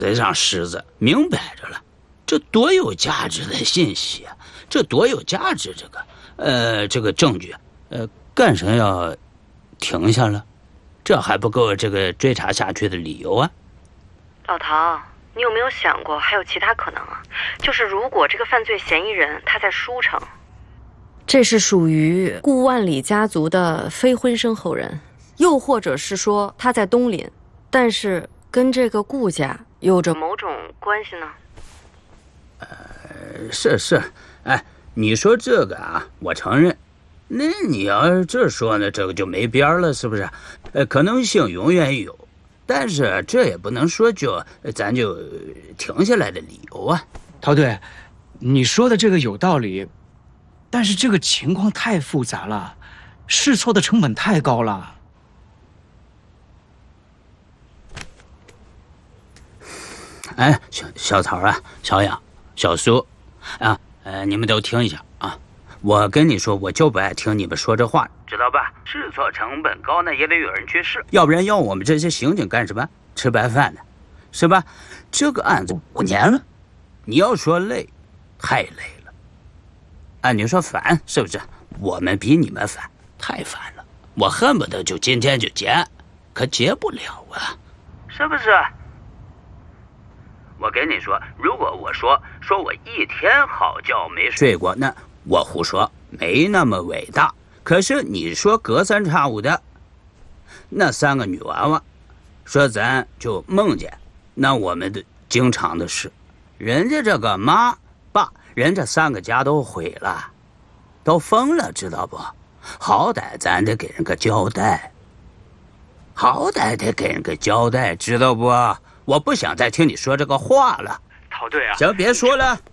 嘴上狮子，明摆着了，这多有价值的信息啊！这多有价值，这个证据，干什么要停下了？这还不够这个追查下去的理由啊！ 老唐，你有没有想过还有其他可能啊？就是如果这个犯罪嫌疑人他在舒城，这是属于顾万里家族的非婚生后人，又或者是说他在东林，但是跟这个顾家有着某种关系呢？ 是，哎，你说这个啊，我承认。那你要是这说呢，这个就没边了，是不是？可能性永远有，但是这也不能说咱就停下来的理由啊。 陶队，你说的这个有道理，但是这个情况太复杂了，试错的成本太高了。 哎，小曹啊，小杨、小苏啊，你们都听一下啊！我跟你说，我就不爱听你们说这话，知道吧？试错成本高，那也得有人去试，要不然要我们这些刑警干什么？吃白饭的，是吧？这个案子5年了，你要说累，太累了。啊，你说烦，是不是？我们比你们烦，太烦了。我恨不得就今天就结，可结不了啊，是不是？我跟你说，如果我说我一天好觉没睡过，那我胡说，没那么伟大。可是你说隔三差五的，那3个女娃娃，说咱就梦见，那我们的经常的事，人家这个妈爸，人家3个家都毁了，都疯了，知道不？好歹咱得给人个交代，知道不？我不想再听你说这个话了。 陶队啊， 行，别说了。